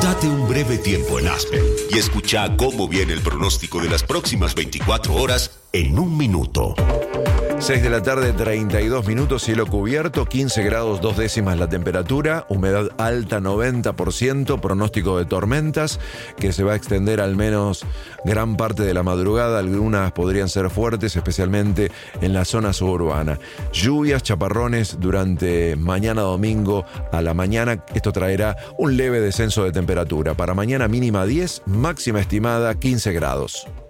Date un breve tiempo en Aspen y escucha cómo viene el pronóstico de las próximas 24 horas en un minuto. 6 de la tarde, 32 minutos, cielo cubierto, 15 grados 2 décimas la temperatura, humedad alta 90%, pronóstico de tormentas que se va a extender al menos gran parte de la madrugada, algunas podrían ser fuertes, especialmente en la zona suburbana. Lluvias, chaparrones durante mañana domingo a la mañana, esto traerá un leve descenso de temperatura. Para mañana mínima 10, máxima estimada 15 grados.